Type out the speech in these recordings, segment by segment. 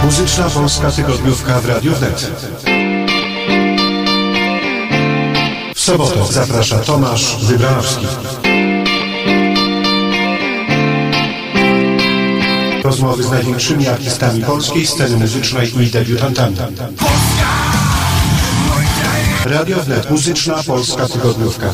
Muzyczna Polska Tygodniówka w Radiu Wnet. W sobotę zaprasza Tomasz Wybranowski. Rozmowy z największymi artystami polskiej sceny muzycznej i debiutantami. Radio Wnet. Muzyczna Polska Tygodniówka.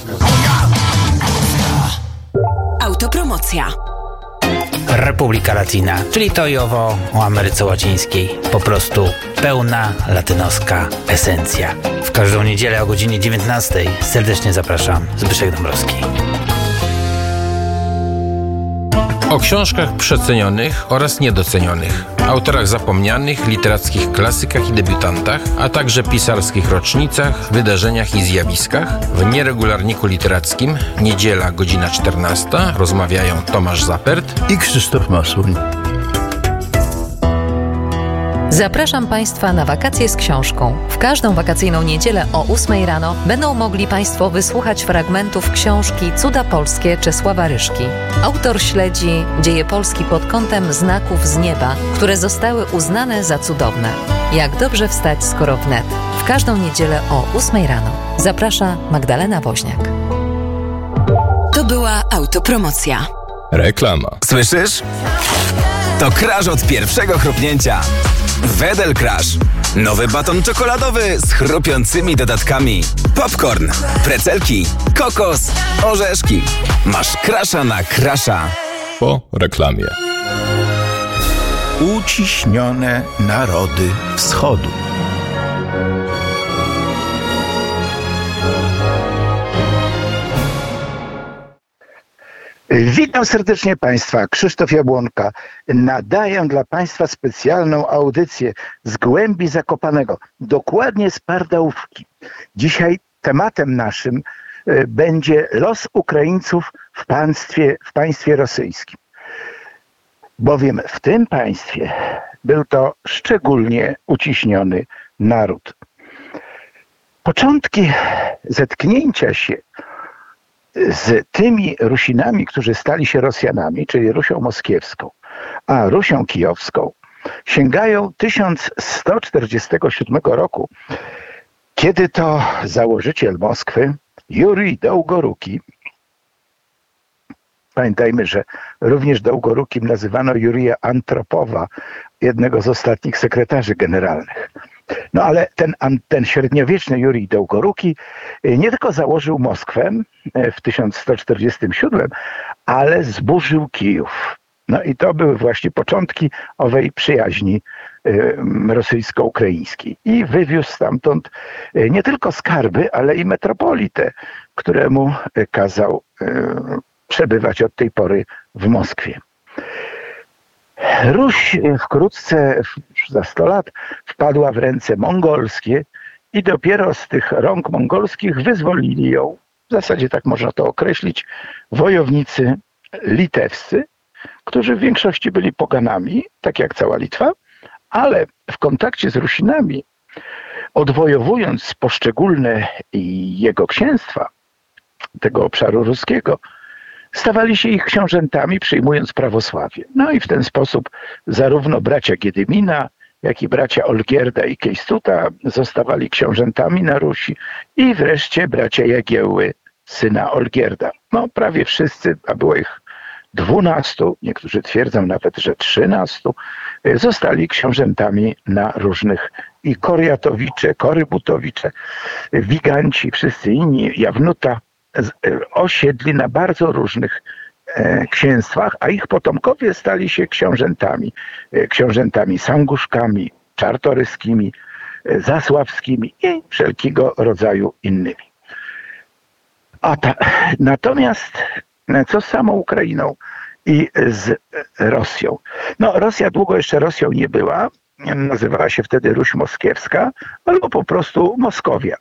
Autopromocja. Republika Latina, czyli to i owo o Ameryce Łacińskiej. Po prostu pełna latynoska esencja. W każdą niedzielę o godzinie 19:00 serdecznie zapraszam, Zbyszek Dąbrowski. O książkach przecenionych oraz niedocenionych, autorach zapomnianych, literackich klasykach i debiutantach, a także pisarskich rocznicach, wydarzeniach i zjawiskach. W Nieregularniku Literackim, niedziela, godzina 14:00, rozmawiają Tomasz Zapert i Krzysztof Masuń. Zapraszam Państwa na wakacje z książką. W każdą wakacyjną niedzielę o 8:00 rano będą mogli Państwo wysłuchać fragmentów książki Cuda Polskie Czesława Ryszki. Autor śledzi dzieje Polski pod kątem znaków z nieba, które zostały uznane za cudowne. Jak dobrze wstać, skoro wnet. W każdą niedzielę o 8:00 rano. Zaprasza Magdalena Woźniak. To była autopromocja. Reklama. Słyszysz? To crash od pierwszego chrupnięcia. Wedel Crash. Nowy baton czekoladowy z chrupiącymi dodatkami. Popcorn, precelki, kokos, orzeszki. Masz crasha na crasha. Po reklamie. Uciśnione narody wschodu. Witam serdecznie Państwa, Krzysztof Jabłonka. Nadaję dla Państwa specjalną audycję z głębi Zakopanego, dokładnie z Pardałówki. Dzisiaj tematem naszym będzie los Ukraińców w państwie rosyjskim. Bowiem w tym państwie był to szczególnie uciśniony naród. Początki zetknięcia się z tymi Rusinami, którzy stali się Rosjanami, czyli Rusią Moskiewską, a Rusią Kijowską, sięgają 1147 roku, kiedy to założyciel Moskwy, Jurij Dołgoruki, pamiętajmy, że również Dołgorukim nazywano Jurija Antropowa, jednego z ostatnich sekretarzy generalnych. No ale ten średniowieczny Jurij Dołgoruki nie tylko założył Moskwę w 1147, ale zburzył Kijów. No i to były właśnie początki owej przyjaźni rosyjsko-ukraińskiej. I wywiózł stamtąd nie tylko skarby, ale i metropolitę, któremu kazał przebywać od tej pory w Moskwie. Ruś wkrótce, za 100 lat, wpadła w ręce mongolskie i dopiero z tych rąk mongolskich wyzwolili ją, w zasadzie tak można to określić, wojownicy litewscy, którzy w większości byli poganami, tak jak cała Litwa, ale w kontakcie z Rusinami, odwojowując poszczególne jego księstwa, tego obszaru ruskiego, stawali się ich książętami, przyjmując prawosławie. No i w ten sposób zarówno bracia Giedymina, jak i bracia Olgierda i Kejstuta zostawali książętami na Rusi i wreszcie bracia Jagiełły, syna Olgierda. No prawie wszyscy, a było ich 12, niektórzy twierdzą nawet, że 13, zostali książętami na różnych i Koriatowicze, Korybutowicze, Wiganci, wszyscy inni, Jawnuta, osiedli na bardzo różnych księstwach, a ich potomkowie stali się książętami sanguszkami, czartoryskimi, zasławskimi i wszelkiego rodzaju innymi. Natomiast co z samą Ukrainą i z Rosją? No, Rosja długo jeszcze Rosją nie była, nazywała się wtedy Ruś Moskiewska, albo po prostu Moskowia.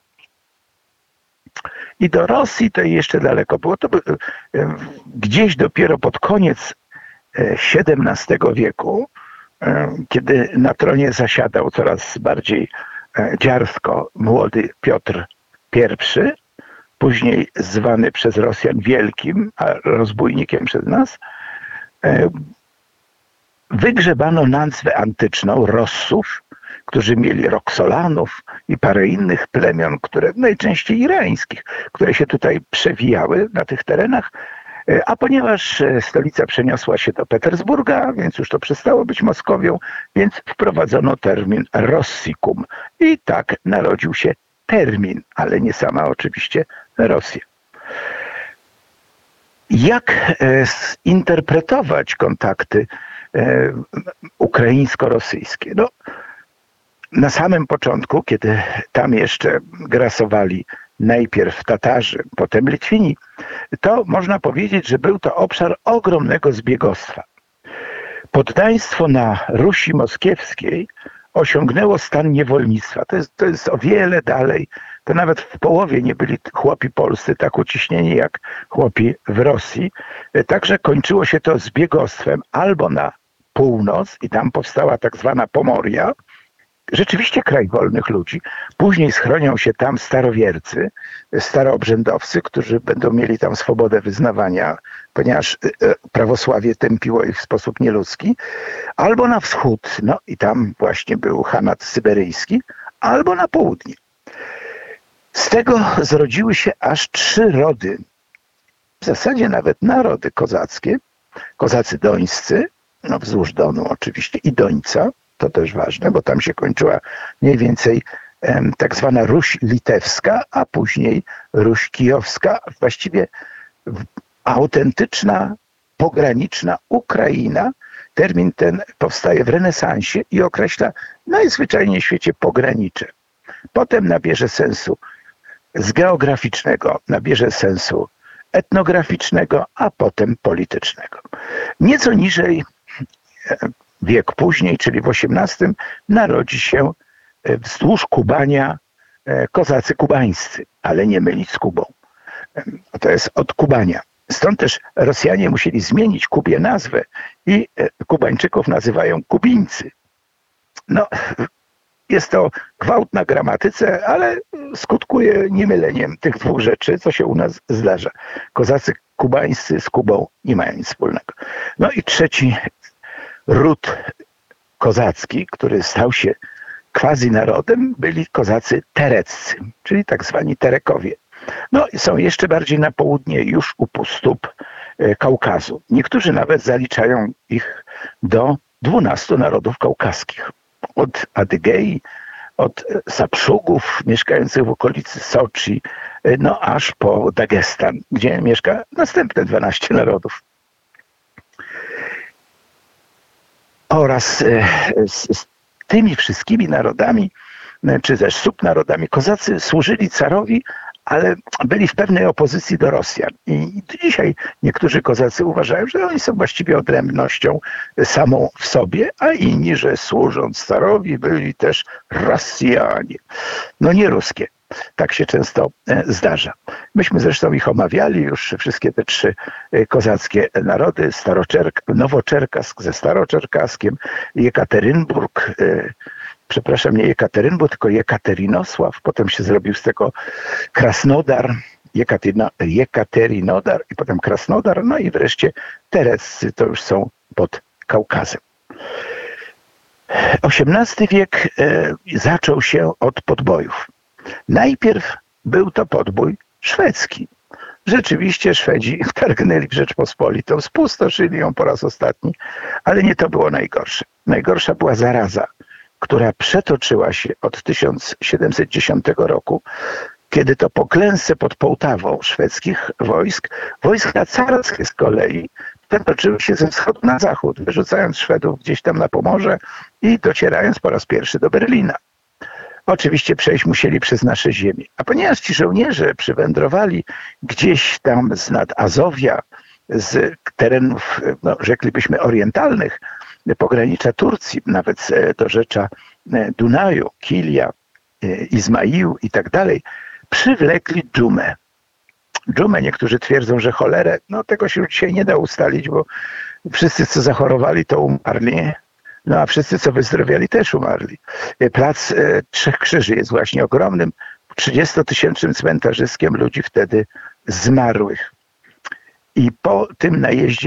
I do Rosji to jeszcze daleko było. To gdzieś dopiero pod koniec XVII wieku, kiedy na tronie zasiadał coraz bardziej dziarsko młody Piotr I, później zwany przez Rosjan Wielkim, a rozbójnikiem przez nas, wygrzebano nazwę antyczną Rossów, którzy mieli Roxolanów i parę innych plemion, które najczęściej irańskich, które się tutaj przewijały na tych terenach. A ponieważ stolica przeniosła się do Petersburga, więc już to przestało być Moskowią, więc wprowadzono termin Rossicum. I tak narodził się termin, ale nie sama oczywiście Rosja. Jak interpretować kontakty ukraińsko-rosyjskie? No, na samym początku, kiedy tam jeszcze grasowali najpierw Tatarzy, potem Litwini, to można powiedzieć, że był to obszar ogromnego zbiegostwa. Poddaństwo na Rusi Moskiewskiej osiągnęło stan niewolnictwa. To jest o wiele dalej. To nawet w połowie nie byli chłopi polscy tak uciśnieni jak chłopi w Rosji. Także kończyło się to zbiegostwem albo na północ i tam powstała tak zwana Pomoria, rzeczywiście kraj wolnych ludzi. Później schronią się tam starowiercy, staroobrzędowcy, którzy będą mieli tam swobodę wyznawania, ponieważ prawosławie tępiło ich w sposób nieludzki. Albo na wschód, no i tam właśnie był Hanat syberyjski, albo na południe. Z tego zrodziły się aż 3 rody, w zasadzie nawet narody kozackie, kozacy dońscy, no wzdłuż Donu oczywiście i Dońca, to też ważne, bo tam się kończyła mniej więcej tak zwana Ruś litewska, a później Ruś kijowska, właściwie autentyczna, pograniczna Ukraina. Termin ten powstaje w renesansie i określa najzwyczajniej w świecie pogranicze. Potem nabierze sensu z geograficznego, nabierze sensu etnograficznego, a potem politycznego. Nieco niżej, wiek później, czyli w XVIII, narodzi się wzdłuż Kubania kozacy kubańscy, ale nie mylić z Kubą. To jest od Kubania. Stąd też Rosjanie musieli zmienić Kubie nazwę i Kubańczyków nazywają Kubińcy. No, jest to gwałt na gramatyce, ale skutkuje niemyleniem tych 2 rzeczy, co się u nas zdarza. Kozacy kubańscy z Kubą nie mają nic wspólnego. No i trzeci ród kozacki, który stał się quasi-narodem, byli kozacy tereccy, czyli tak zwani Terekowie. No i są jeszcze bardziej na południe, już u stóp Kaukazu. Niektórzy nawet zaliczają ich do 12 narodów kaukaskich. Od Adygei, od Sapszugów mieszkających w okolicy Soczi, no aż po Dagestan, gdzie mieszka następne 12 narodów. Oraz z tymi wszystkimi narodami, czy też subnarodami, kozacy służyli carowi, ale byli w pewnej opozycji do Rosjan. I dzisiaj niektórzy kozacy uważają, że oni są właściwie odrębnością samą w sobie, a inni, że służąc carowi, byli też Rosjanie. No nie ruskie. Tak się często zdarza. Myśmy zresztą ich omawiali już, wszystkie te 3 kozackie narody, Nowoczerkask ze Staroczerkaskiem, Jekaterynburg, przepraszam, nie Jekaterynburg, tylko Jekaterinosław, potem się zrobił z tego Krasnodar, Jekaterynodar i potem Krasnodar, no i wreszcie Tereccy, to już są pod Kaukazem. XVIII wiek zaczął się od podbojów. Najpierw był to podbój szwedzki. Rzeczywiście Szwedzi wtargnęli w Rzeczpospolitą, spustoszyli ją po raz ostatni, ale nie to było najgorsze. Najgorsza była zaraza, która przetoczyła się od 1710 roku, kiedy to po klęsce pod Połtawą szwedzkich wojska carskie z kolei przetoczyły się ze wschodu na zachód, wyrzucając Szwedów gdzieś tam na Pomorze i docierając po raz pierwszy do Berlina. Oczywiście przejść musieli przez nasze ziemię. A ponieważ ci żołnierze przywędrowali gdzieś tam z nad Azowia, z terenów, no, rzeklibyśmy, orientalnych, pogranicza Turcji, nawet do rzecza Dunaju, Kilia, Izmaił i tak dalej, przywlekli dżumę. Dżumę, niektórzy twierdzą, że cholerę, no tego się już dzisiaj nie da ustalić, bo wszyscy, co zachorowali, to umarli, no a wszyscy, co wyzdrowiali, też umarli. Plac Trzech Krzyży jest właśnie ogromnym, 30-tysięcznym cmentarzyskiem ludzi wtedy zmarłych. I po tym najeździe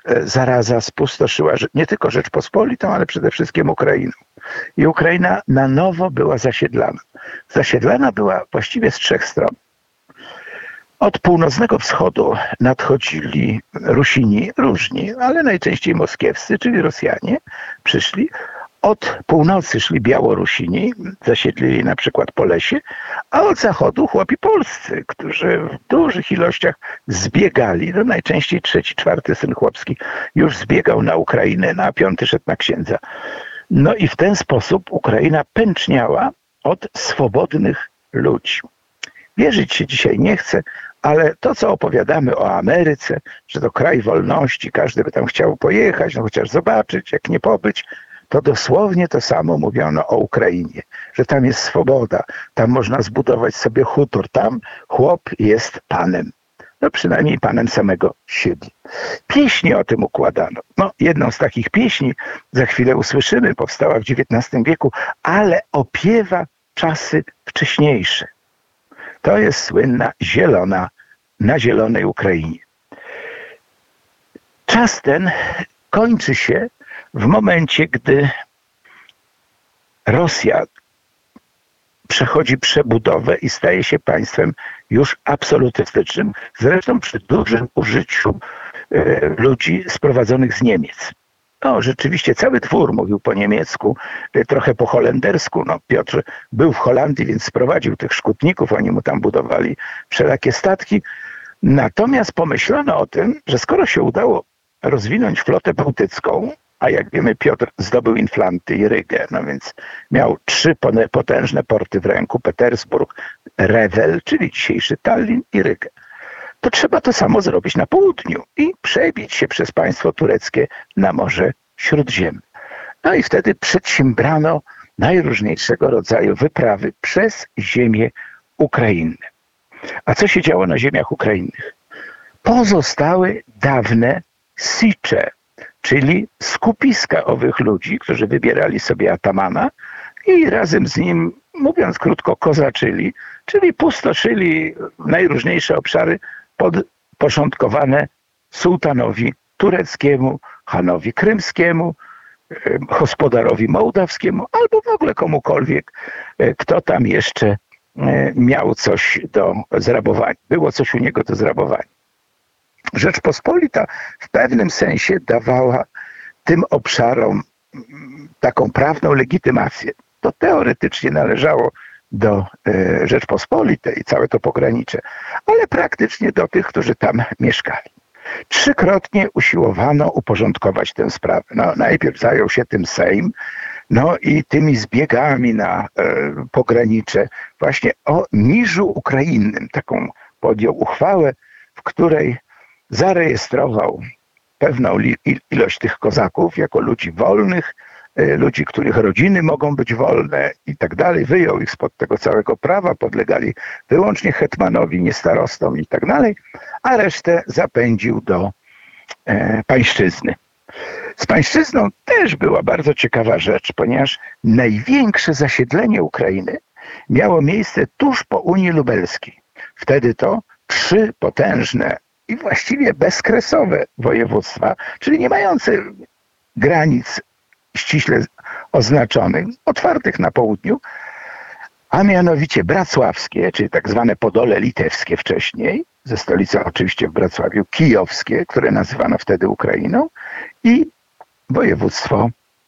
zaraza spustoszyła nie tylko Rzeczpospolitą, ale przede wszystkim Ukrainę. I Ukraina na nowo była zasiedlana. Zasiedlana była właściwie z 3 stron. Od północnego wschodu nadchodzili Rusini, różni, ale najczęściej moskiewscy, czyli Rosjanie, przyszli. Od północy szli Białorusini, zasiedlili na przykład Polesie, a od zachodu chłopi polscy, którzy w dużych ilościach zbiegali. No najczęściej 3., 4. syn chłopski już zbiegał na Ukrainę, a 5. szedł na księdza. No i w ten sposób Ukraina pęczniała od swobodnych ludzi. Wierzyć się dzisiaj nie chce, ale to, co opowiadamy o Ameryce, że to kraj wolności, każdy by tam chciał pojechać, no chociaż zobaczyć, jak nie pobyć, to dosłownie to samo mówiono o Ukrainie, że tam jest swoboda, tam można zbudować sobie hutor, tam chłop jest panem. No przynajmniej panem samego siebie. Pieśni o tym układano. No, jedną z takich pieśni, za chwilę usłyszymy, powstała w XIX wieku, ale opiewa czasy wcześniejsze. To jest słynna Zielona na zielonej Ukrainie. Czas ten kończy się w momencie, gdy Rosja przechodzi przebudowę i staje się państwem już absolutystycznym, zresztą przy dużym użyciu ludzi sprowadzonych z Niemiec. No, rzeczywiście cały dwór mówił po niemiecku, trochę po holendersku. No, Piotr był w Holandii, więc sprowadził tych szkutników, oni mu tam budowali wszelakie statki. Natomiast pomyślono o tym, że skoro się udało rozwinąć flotę bałtycką, a jak wiemy Piotr zdobył Inflanty i Rygę, no więc miał 3 potężne porty w ręku, Petersburg, Rewel, czyli dzisiejszy Tallin i Rygę. To trzeba to samo zrobić na południu i przebić się przez państwo tureckie na Morze Śródziemne. No i wtedy przedsiębrano najróżniejszego rodzaju wyprawy przez ziemię ukrainne. A co się działo na ziemiach ukrainnych? Pozostały dawne sicze, czyli skupiska owych ludzi, którzy wybierali sobie atamana i razem z nim, mówiąc krótko, kozaczyli, czyli pustoszyli najróżniejsze obszary podporządkowane sułtanowi tureckiemu, hanowi krymskiemu, gospodarowi mołdawskiemu albo w ogóle komukolwiek, kto tam jeszcze miał coś do zrabowania. Było coś u niego do zrabowania. Rzeczpospolita w pewnym sensie dawała tym obszarom taką prawną legitymację. To teoretycznie należało do Rzeczpospolitej i całe to pogranicze, ale praktycznie do tych, którzy tam mieszkali. 3-krotnie usiłowano uporządkować tę sprawę. No, najpierw zajął się tym Sejm, no i tymi zbiegami na pogranicze. Właśnie o Niżu Ukrainnym taką podjął uchwałę, w której zarejestrował pewną ilość tych kozaków jako ludzi wolnych, ludzi, których rodziny mogą być wolne i tak dalej. Wyjął ich spod tego całego prawa, podlegali wyłącznie hetmanowi, nie starostom i tak dalej, a resztę zapędził do pańszczyzny. Z pańszczyzną też była bardzo ciekawa rzecz, ponieważ największe zasiedlenie Ukrainy miało miejsce tuż po Unii Lubelskiej. Wtedy to 3 potężne i właściwie bezkresowe województwa, czyli nie mające granic ściśle oznaczonych, otwartych na południu, a mianowicie bracławskie, czyli tak zwane Podole litewskie wcześniej, ze stolicą oczywiście w Wrocławiu, kijowskie, które nazywano wtedy Ukrainą, i województwo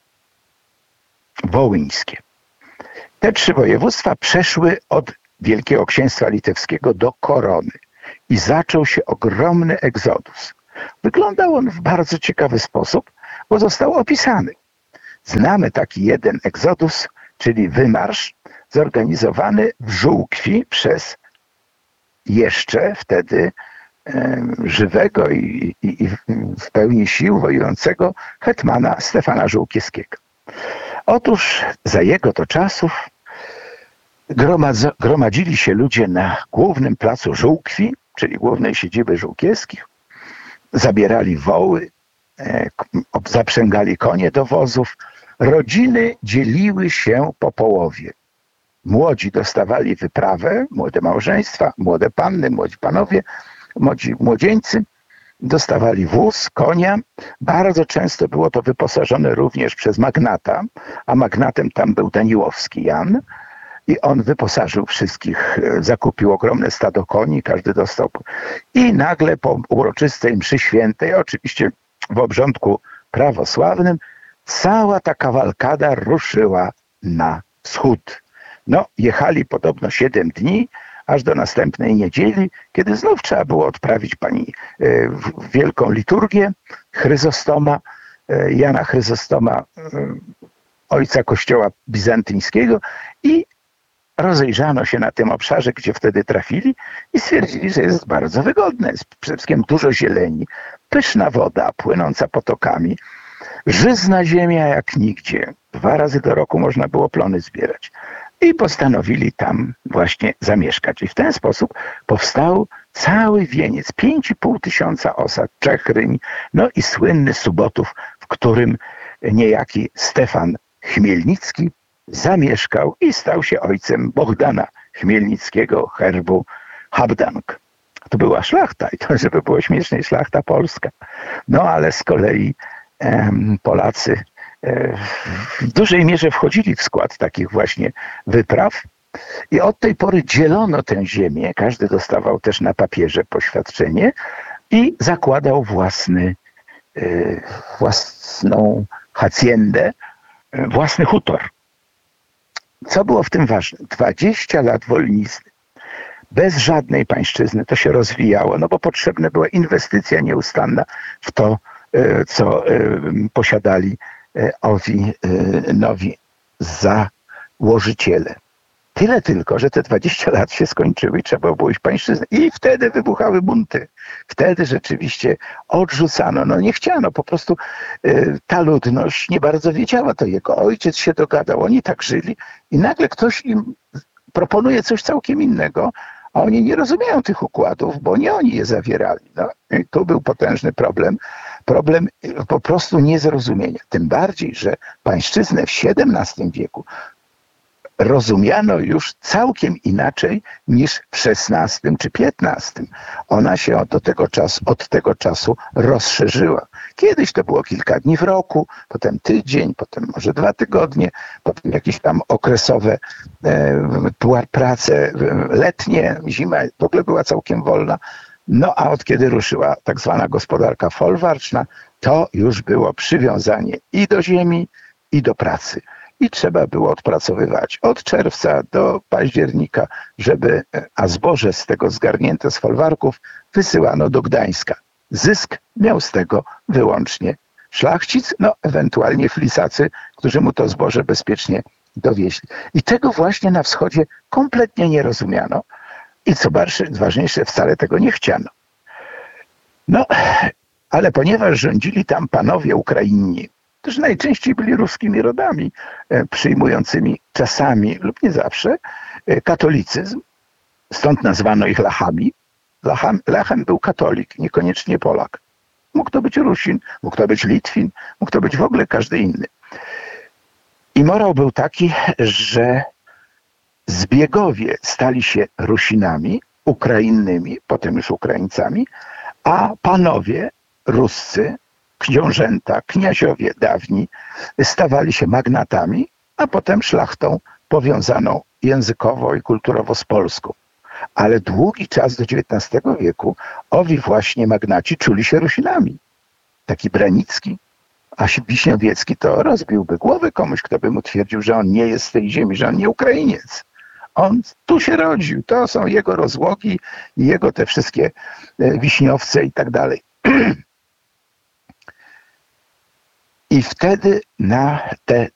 wołyńskie. Te 3 województwa przeszły od Wielkiego Księstwa Litewskiego do korony i zaczął się ogromny egzodus. Wyglądał on w bardzo ciekawy sposób, bo został opisany. Znamy taki jeden egzodus, czyli wymarsz, zorganizowany w Żółkwi przez jeszcze wtedy żywego i w pełni sił wojującego hetmana Stefana Żółkiewskiego. Otóż za jego to czasów gromadzili się ludzie na głównym placu Żółkwi, czyli głównej siedziby Żółkiewskich, zabierali woły, zaprzęgali konie do wozów. Rodziny dzieliły się po połowie. Młodzi dostawali wyprawę, młode małżeństwa, młode panny, młodzi panowie, młodzi młodzieńcy. dostawali wóz, konia. Bardzo często było to wyposażone również przez magnata, a magnatem tam był Daniłowski Jan. I on wyposażył wszystkich, zakupił ogromne stado koni, każdy dostał. I nagle po uroczystej mszy świętej, oczywiście w obrządku prawosławnym, cała ta kawalkada ruszyła na wschód. No, jechali podobno 7 dni, aż do następnej niedzieli, kiedy znów trzeba było odprawić wielką liturgię Chryzostoma, Jana Chryzostoma, ojca kościoła bizantyńskiego, i rozejrzano się na tym obszarze, gdzie wtedy trafili, i stwierdzili, że jest bardzo wygodne. Jest przede wszystkim dużo zieleni, pyszna woda płynąca potokami, żyzna ziemia jak nigdzie. 2 razy do roku można było plony zbierać. I postanowili tam właśnie zamieszkać. I w ten sposób powstał cały wieniec, 5,5 tysiąca osad, 3 ryń, no i słynny Subotów, w którym niejaki Stefan Chmielnicki zamieszkał i stał się ojcem Bohdana Chmielnickiego, herbu Habdank. To była szlachta i to, żeby było śmieszniej, szlachta polska. No ale z kolei Polacy w dużej mierze wchodzili w skład takich właśnie wypraw i od tej pory dzielono tę ziemię, każdy dostawał też na papierze poświadczenie i zakładał własną haciendę, własny hutor. Co było w tym ważne? 20 lat wolnizny. Bez żadnej pańszczyzny to się rozwijało, no bo potrzebna była inwestycja nieustanna w to, co posiadali owi nowi założyciele. Tyle tylko, że te 20 lat się skończyły i trzeba było iść pańszczyznę. I wtedy wybuchały bunty. Wtedy rzeczywiście odrzucano. No nie chciano, po prostu ta ludność nie bardzo wiedziała. To jego ojciec się dogadał, oni tak żyli i nagle ktoś im proponuje coś całkiem innego, a oni nie rozumieją tych układów, bo nie oni je zawierali. No, i tu był potężny problem. Problem po prostu niezrozumienia. Tym bardziej, że pańszczyznę w XVII wieku rozumiano już całkiem inaczej niż w XVI czy XV. Ona się od tego czasu rozszerzyła. Kiedyś to było kilka dni w roku, potem tydzień, potem może 2 tygodnie, potem jakieś tam okresowe prace letnie, zima w ogóle była całkiem wolna. No a od kiedy ruszyła tak zwana gospodarka folwarczna, to już było przywiązanie i do ziemi, i do pracy. I trzeba było odpracowywać od czerwca do października, a zboże z tego zgarnięte z folwarków wysyłano do Gdańska. Zysk miał z tego wyłącznie szlachcic, no ewentualnie flisacy, którzy mu to zboże bezpiecznie dowieźli. I tego właśnie na wschodzie kompletnie nie rozumiano i co ważniejsze, wcale tego nie chciano. No, ale ponieważ rządzili tam panowie ukraińscy, którzy najczęściej byli ruskimi rodami, przyjmującymi czasami lub nie zawsze katolicyzm, stąd nazwano ich Lachami. Lachem był katolik, niekoniecznie Polak. Mógł to być Rusin, mógł to być Litwin, mógł to być w ogóle każdy inny. I morał był taki, że zbiegowie stali się Rusinami, Ukrainnymi, potem już Ukraińcami, a panowie ruscy, książęta, kniaziowie dawni stawali się magnatami, a potem szlachtą powiązaną językowo i kulturowo z Polską. Ale długi czas do XIX wieku owi właśnie magnaci czuli się Rusinami. Taki Branicki, a Wiśniowiecki to rozbiłby głowę komuś, kto by mu twierdził, że on nie jest z tej ziemi, że on nie Ukrainiec. On tu się rodził, to są jego rozłogi i jego te wszystkie Wiśniowce i tak dalej. I wtedy na te